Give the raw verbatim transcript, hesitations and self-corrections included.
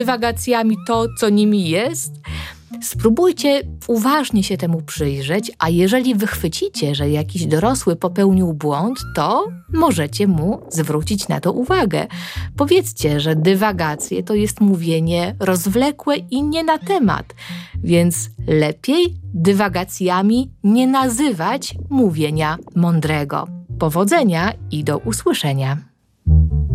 dywagacjami to, co nimi jest. Spróbujcie uważnie się temu przyjrzeć, a jeżeli wychwycicie, że jakiś dorosły popełnił błąd, to możecie mu zwrócić na to uwagę. Powiedzcie, że dywagacje to jest mówienie rozwlekłe i nie na temat, więc lepiej dywagacjami nie nazywać mówienia mądrego. Powodzenia i do usłyszenia.